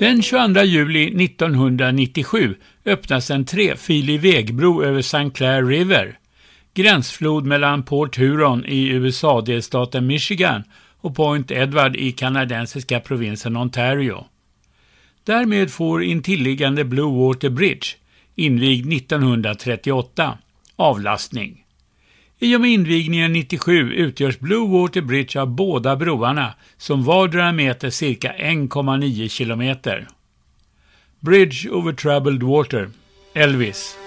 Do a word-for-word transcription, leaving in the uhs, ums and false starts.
Den tjugoandra juli nittonhundranittiosju öppnas en trefilig vägbro över Saint Clair River, gränsflod mellan Port Huron i U S A-delstaten Michigan och Point Edward i kanadensiska provinsen Ontario. Därmed får intilliggande Blue Water Bridge, invigd nittonhundratrettioåtta, avlastning. I och med invigningen nittiosju utgörs Blue Water Bridge av båda broarna som vardera mäter cirka en komma nio kilometer. Bridge over troubled water, Elvis.